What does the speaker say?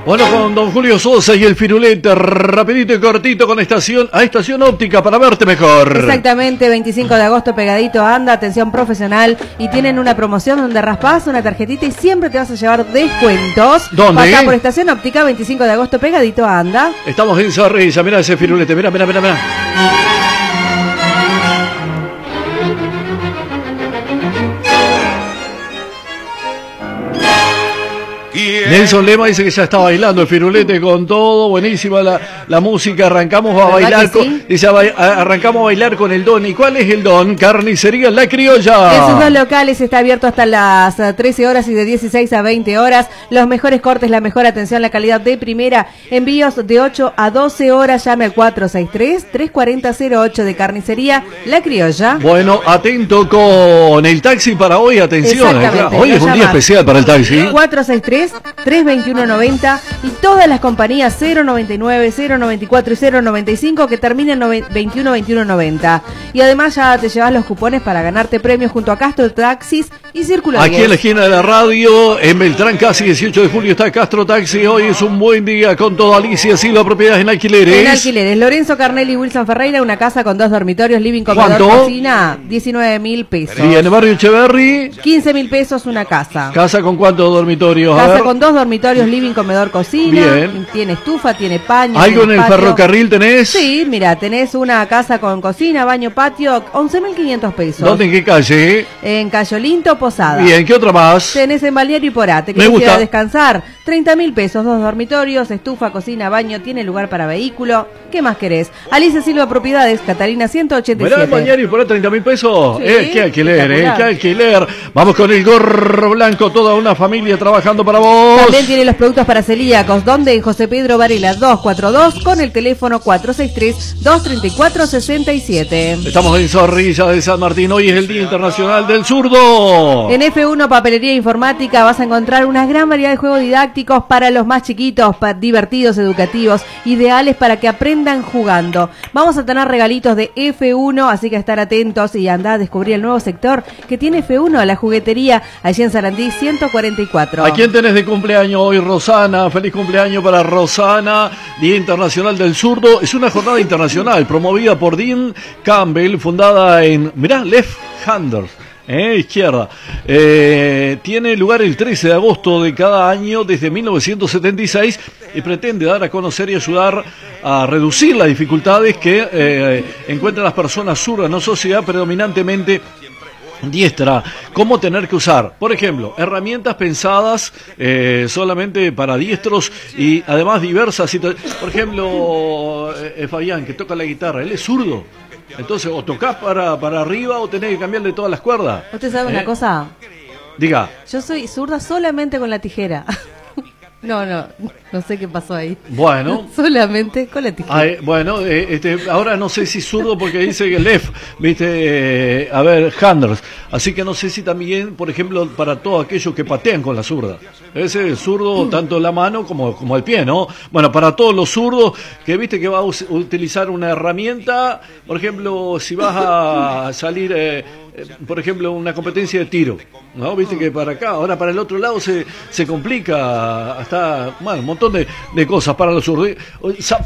Bueno, con don Julio Sosa y el Firulete, rapidito y cortito con estación óptica para verte mejor. Exactamente, 25 de agosto pegadito a Anda, atención profesional, y tienen una promoción donde raspás una tarjetita y siempre te vas a llevar descuentos. ¿Dónde? Acá por estación óptica, 25 de agosto pegadito a Anda. Estamos en Zorrilla, mirá ese Firulete, mirá. Nelson Lema dice que ya está bailando el Firulete con todo, buenísima la música, arrancamos a bailar sí? Dice, arrancamos a bailar con el Don. ¿Y cuál es el Don? Carnicería La Criolla. En sus dos locales está abierto hasta las 13 horas y de 16 a 20 horas. Los mejores cortes, la mejor atención, la calidad de primera. Envíos de 8 a 12 horas. Llame al 463-340-08 de Carnicería La Criolla. Bueno, atento con el taxi para hoy, atención. Hoy es un día especial para el taxi. 463-321-90 y todas las compañías 099, 094 y 095 que terminen 21-21-90. Y además ya te llevas los cupones para ganarte premios junto a Castro Taxis y Círculo 10. Aquí en la esquina de la radio, en Beltrán, casi 18 de julio, está Castro Taxi. Hoy es un buen día con todo. Alicia Silva, propiedades en alquileres. En alquileres, Lorenzo Carnelli y Wilson Ferreira, una casa con 2 dormitorios, living, comedor, cocina, 19.000 pesos. Y en el barrio Echeverri, 15.000 pesos una casa. ¿Casa con cuántos dormitorios? Casa con 2 dormitorios, living, comedor, cocina. Bien. Tiene estufa, tiene paño. ¿Algo en el ferrocarril tenés? Sí, mira, tenés una casa con cocina, baño, patio, 11.500 pesos. ¿Dónde, en qué calle? En Cayolinto, Posada. Bien, ¿qué otra más? Tenés en Balneario y Porate, que Me gusta. quiera descansar. 30.000 pesos, 2 dormitorios, estufa, cocina, baño, tiene lugar para vehículo. ¿Qué más querés? Alicia Silva Propiedades, Catalina 187. ¿Verá en Balneario y Porate 30.000 pesos? Sí, qué alquiler, qué alquiler. Vamos con el Gorro Blanco, toda una familia trabajando para vos. También tiene los productos para celíacos, donde en José Pedro Varela 242 con el teléfono 463-234-67. Estamos en Zorrilla de San Martín, hoy es el Día Internacional del Zurdo. En F1 Papelería e Informática vas a encontrar una gran variedad de juegos didácticos para los más chiquitos, divertidos, educativos, ideales para que aprendan jugando. Vamos a tener regalitos de F1, así que estar atentos y andá a descubrir el nuevo sector que tiene F1, la juguetería, allí en Sarandí 144. ¿A quién tenés de cumpleaños hoy, Rosana? Feliz cumpleaños para Rosana, Día Internacional del Zurdo. Es una jornada internacional promovida por Dean Campbell, fundada en, Left Handers. Izquierda. Tiene lugar el 13 de agosto de cada año desde 1976 y pretende dar a conocer y ayudar a reducir las dificultades que encuentran las personas zurdas en una sociedad predominantemente diestra. ¿Cómo tener que usar? Por ejemplo, herramientas pensadas solamente para diestros y además diversas situaciones. Por ejemplo, Fabián, que toca la guitarra, él es zurdo. Entonces, o tocás para arriba o tenés que cambiarle todas las cuerdas. ¿Usted sabe una cosa? Diga. Yo soy zurda solamente con la tijera. No sé qué pasó ahí. Bueno. Solamente con la tijera. Ahora no sé si zurdo porque dice que left, handers. Así que no sé si también, por ejemplo, para todos aquellos que patean con la zurda. Ese es zurdo tanto la mano como el pie, ¿no? Bueno, para todos los zurdos que viste que va a utilizar una herramienta, por ejemplo, si vas a salir, por ejemplo, una competencia de tiro, ¿no? Viste que para acá, ahora para el otro lado se complica hasta un montón de cosas para los zurdos.